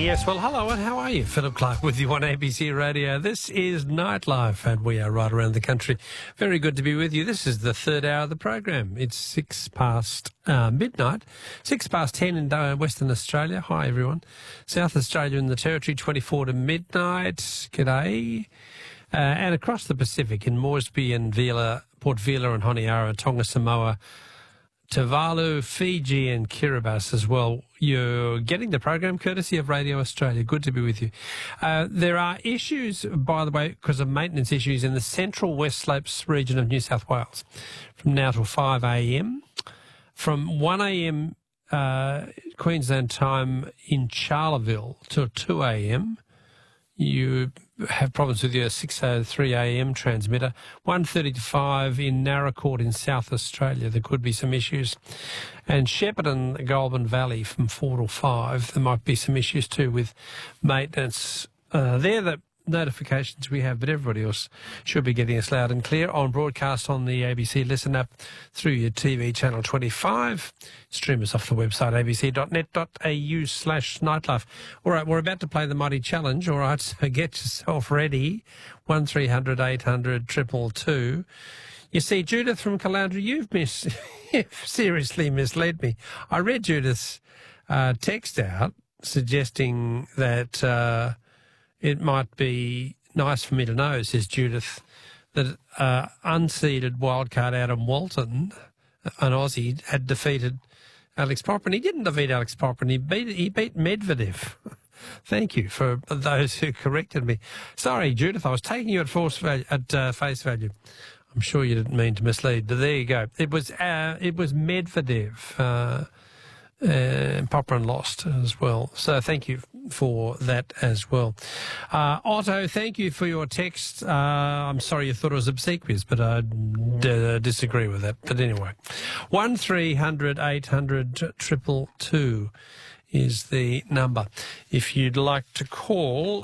Yes, well, hello and how are you? Philip Clark with you on ABC Radio. This is Nightlife and we are right around the country. Very good to be with you. This is the third hour of the program. It's 6 past midnight, 6 past 10 in Western Australia. Hi, everyone. South Australia and the Territory, 24 to midnight. G'day. And across the Pacific in Moresby and Port Vila and Honiara, Tonga, Samoa, Tuvalu, Fiji and Kiribati as well. You're getting the program courtesy of Radio Australia. Good to be with you. There are issues, by the way, because of maintenance issues in the central West Slopes region of New South Wales from now till 5 a.m. From 1 a.m. Queensland time in Charleville till 2 a.m. You have problems with your 6:03 a.m. transmitter. 1:30 to 5 in Narracourt in South Australia. There could be some issues. And Shepparton, Goulburn Valley from 4 to 5. There might be some issues too with maintenance. They're the notifications we have, but everybody else should be getting us loud and clear on broadcast on the ABC Listen app through your TV channel 25. Stream us off the website abc.net.au/nightlife. All right, we're about to play the Mighty Challenge. All right, so get yourself ready. 1300 800 222. You see, Judith from Caloundra, you've seriously misled me. I read Judith's text out suggesting that it might be nice for me to know, says Judith, that unseeded wildcard Adam Walton, an Aussie, had defeated Alex Popper. He didn't defeat Alex Popper. He beat Medvedev. Thank you for those who corrected me. Sorry, Judith, I was taking you at face value. I'm sure you didn't mean to mislead, but there you go. It was Medvedev. Popper and lost as well. So thank you for that as well. Otto, thank you for your text. I'm sorry you thought it was obsequious, but I disagree with that. But anyway, 1300 800 222 is the number. If you'd like to call,